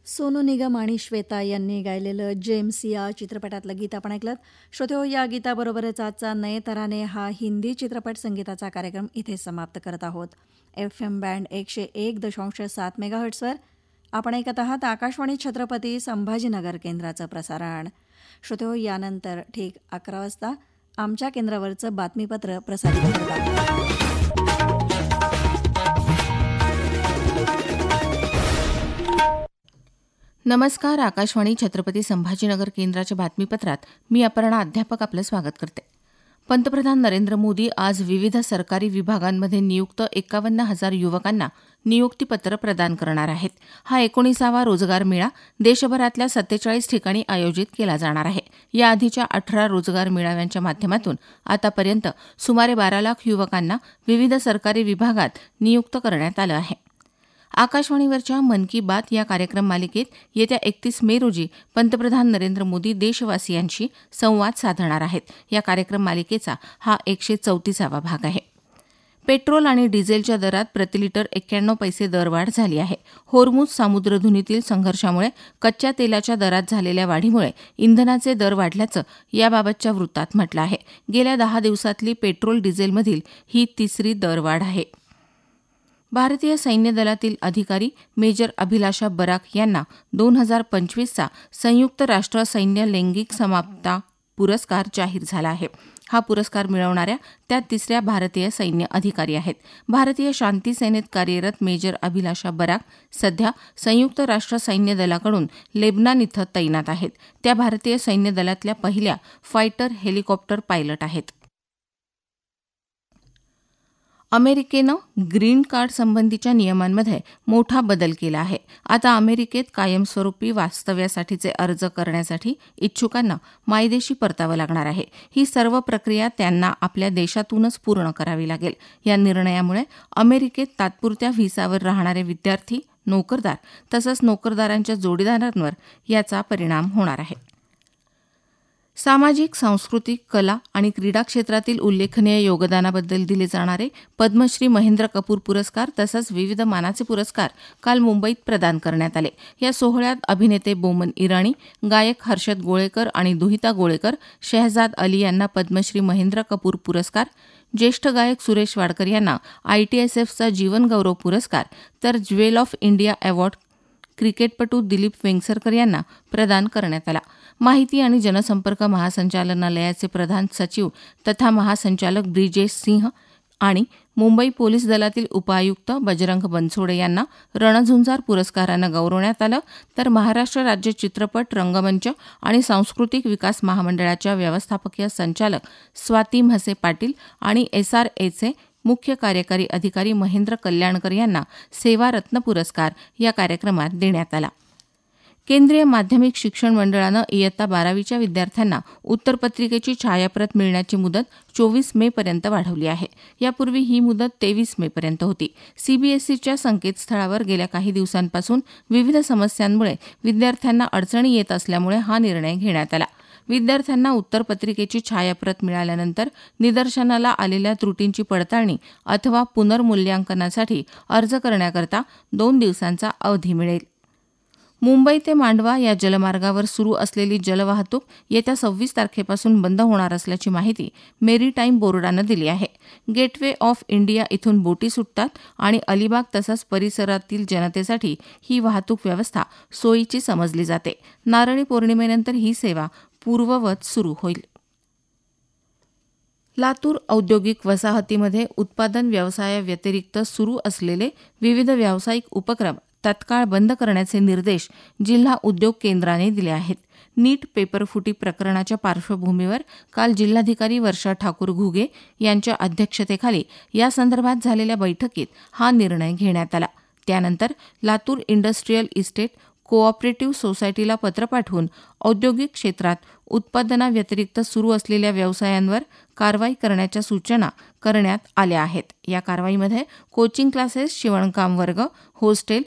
सोनू निगम आणि श्वेता यांनी गायलेलं जेम्स या चित्रपटातलं गीत आपण ऐकलं. श्रोते हो, या गीताबरोबरच आजचा नये तराने हा हिंदी चित्रपट संगीताचा कार्यक्रम इथे समाप्त करत आहोत. FM बँड 101.7 मेगाहर्ट्सवर आपण ऐकत आहात आकाशवाणी छत्रपती संभाजीनगर केंद्राचं प्रसारण. श्रोते हो, यानंतर ठीक 11 वाजता आमच्या केंद्रावरचं बातमीपत्र प्रसारित करतात. नमस्कार. आकाशवाणी छत्रपती संभाजीनगर केंद्राच्या बातमीपत्रात मी अपर्णा अध्यापक आपलं स्वागत करते. पंतप्रधान नरेंद्र मोदी आज विविध सरकारी विभागांमध्ये नियुक्त 51,000 युवकांना नियुक्तीपत्र प्रदान करणार आहेत. हा 19वा रोजगार मेळा देशभरातल्या 47 ठिकाणी आयोजित केला जाणार आहे. याआधीच्या 18 रोजगार मेळाव्यांच्या माध्यमातून आतापर्यंत सुमारे 12 लाख युवकांना विविध सरकारी विभागात नियुक्त करण्यात आलं आहे. आकाशवाणीवरच्या मन की बात या कार्यक्रम मालिकेत येत्या 31 मे रोजी पंतप्रधान नरेंद्र मोदी देशवासियांशी संवाद साधणार आहेत. या कार्यक्रम मालिकेचा हा 134वा भाग आहे. पेट्रोल आणि डिझेलच्या दरात प्रतिलिटर 91 पैसे दरवाढ झाली आहे. होर्मुझ सामुद्रधुनीतील संघर्षामुळे कच्च्या तेलाच्या दरात झालेल्या वाढीमुळे इंधनाचे दर वाढल्याचं याबाबतच्या वृत्तात म्हटलं आहे. गेल्या 10 दिवसातली पेट्रोल डिझेलमधील ही तिसरी दरवाढ आहे. भारतीय सैन्य दलातील अधिकारी मेजर अभिलाषा बराक यांना 2025चा संयुक्त राष्ट्र सैन्य लैंगिक समानता पुरस्कार जाहीर झाला आहे. हा पुरस्कार मिळवणाऱ्या त्या तिसऱ्या भारतीय सैन्य अधिकारी आहेत. भारतीय शांती सेनेत कार्यरत मेजर अभिलाषा बराक सध्या संयुक्त राष्ट्र सैन्य दलाकडून लेबनान इथं तैनात आहेत. त्या भारतीय सैन्य दलातल्या पहिल्या फायटर हेलिकॉप्टर पायलट आहेत. अमेरिकेनं ग्रीन कार्ड संबंधीच्या नियमांमध्ये मोठा बदल केला आहे. आता अमेरिकेत कायमस्वरूपी वास्तव्यासाठीचे अर्ज करण्यासाठी इच्छुकांना मायदेशी परतावं लागणार आहे. ही सर्व प्रक्रिया त्यांना आपल्या देशातूनच पूर्ण करावी लागेल. या निर्णयामुळे अमेरिकेत तात्पुरत्या व्हिसावर राहणारे विद्यार्थी, नोकरदार तसंच नोकरदारांच्या जोडीदारांवर याचा परिणाम होणार आहे. सामाजिक, सांस्कृतिक, कला आणि क्रीडा क्षेत्रातील उल्लेखनीय योगदानाबद्दल दिले जाणारे पद्मश्री महेंद्र कपूर पुरस्कार तसंच विविध मानाचे पुरस्कार काल मुंबईत प्रदान करण्यात आले. या सोहळ्यात अभिनेते बोमन इराणी, गायक हर्षद गोळेकर आणि दुहिता गोळेकर, शेहजाद अली यांना पद्मश्री महेंद्र कपूर पुरस्कार, ज्येष्ठ गायक सुरेश वाडकर यांना ITSFचा जीवनगौरव पुरस्कार तर ज्वेल ऑफ इंडिया अवॉर्ड क्रिकेटपटू दिलीप वेंगसरकर यांना प्रदान करण्यात आला. माहिती आणि जनसंपर्क महासंचालनालयाचे प्रधान सचिव तथा महासंचालक ब्रिजेश सिंह आणि मुंबई पोलीस दलातील उपायुक्त बजरंग बनसोडे यांना रणझुंजार पुरस्कारानं गौरवण्यात आलं. तर महाराष्ट्र राज्य चित्रपट, रंगमंच आणि सांस्कृतिक विकास महामंडळाच्या व्यवस्थापकीय संचालक स्वाती म्हसे पाटील आणि SRAचे मुख्य कार्यकारी अधिकारी महेंद्र कल्याणकर यांना सेवारत्न पुरस्कार या कार्यक्रमात देण्यात आला. केंद्रीय माध्यमिक शिक्षण मंडळानं इयत्ता 12वीच्या विद्यार्थ्यांना उत्तरपत्रिकेची छायाप्रत मिळण्याची मुदत 24 मेपर्यंत वाढवली आहे. यापूर्वी ही मुदत 23 मेपर्यंत होती. CBSEच्या संकेतस्थळावर गेल्या काही दिवसांपासून विविध समस्यांमुळे विद्यार्थ्यांना अडचणी येत असल्यामुळे हा निर्णय घेण्यात आला. विद्यार्थ्यांना उत्तरपत्रिकेची छायाप्रत मिळाल्यानंतर निदर्शनाला आलेल्या त्रुटींची पडताळणी अथवा पुनर्मूल्यांकनासाठी अर्ज करण्याकरता 2 दिवसांचा अवधी मिळेल. मुंबई ते मांडवा या जलमार्गावर सुरू असलेली जलवाहतूक येत्या 26 तारखेपासून बंद होणार असल्याची माहिती मेरीटाईम बोर्डानं दिली आहे. गेटवे ऑफ इंडिया इथून बोटी सुटतात आणि अलिबाग तसंच परिसरातील जनतेसाठी ही वाहतूक व्यवस्था सोयीची समजली जाते. नारळी पौर्णिमेनंतर ही सेवा पूर्ववत सुरू होईल. लातूर औद्योगिक वसाहतीमध्ये उत्पादन व्यवसायाव्यतिरिक्त सुरू असलेले विविध व्यावसायिक उपक्रम तत्काळ बंद करण्याचे निर्देश जिल्हा उद्योग केंद्राने दिले आहेत. नीट पेपरफुटी प्रकरणाच्या पार्श्वभूमीवर काल जिल्हाधिकारी वर्षा ठाकूर घुगे यांच्या अध्यक्षतेखाली यासंदर्भात झालेल्या बैठकीत हा निर्णय घेण्यात आला. त्यानंतर लातूर इंडस्ट्रीयल इस्टेट कोऑपरेटिव्ह सोसायटीला पत्र पाठवून औद्योगिक क्षेत्रात उत्पादनाव्यतिरिक्त सुरू असलेल्या व्यवसायांवर कारवाई करण्याच्या सूचना करण्यात आल्या आहेत. या कारवाईमध्ये कोचिंग क्लासेस, शिवणकाम वर्ग, हॉस्टेल,